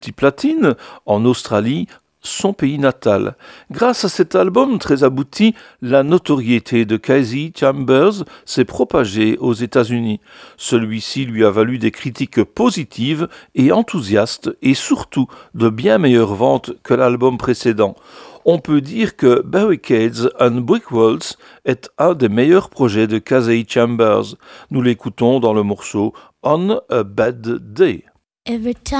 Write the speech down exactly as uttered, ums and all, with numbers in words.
multiplatine en Australie, son pays natal. Grâce à cet album très abouti, la notoriété de Kasey Chambers s'est propagée aux États-Unis. Celui-ci lui a valu des critiques positives et enthousiastes et surtout de bien meilleures ventes que l'album précédent. On peut dire que Barricades and Brick Walls est un des meilleurs projets de Kasey Chambers. Nous l'écoutons dans le morceau On a Bad Day. Every time